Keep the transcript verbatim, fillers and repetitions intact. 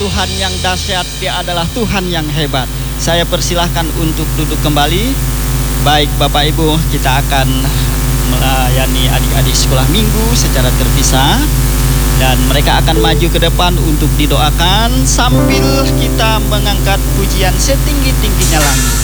Tuhan yang dahsyat, Dia adalah Tuhan yang hebat. Saya persilahkan untuk duduk kembali. Baik Bapak Ibu, kita akan melayani adik-adik sekolah minggu secara terpisah, dan mereka akan maju ke depan untuk didoakan sambil kita mengangkat pujian setinggi-tingginya langit.